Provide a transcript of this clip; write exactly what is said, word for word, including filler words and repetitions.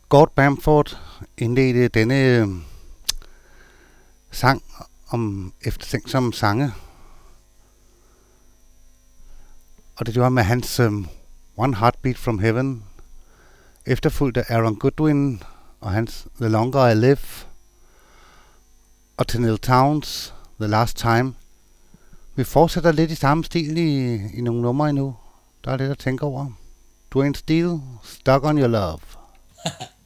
Gord Bamford indledte denne øh, sang om eftertænksomme sange. Og det gjorde med hans um, One Heartbeat from Heaven, efterfulgt af Aaron Goodwin og hans The Longer I Live, og til Neil Towns The Last Time. Vi fortsætter lidt i samme stil i, i nogle numre endnu. Der er lidt at tænke over. Dwayne Steele, Stuck on Your Love.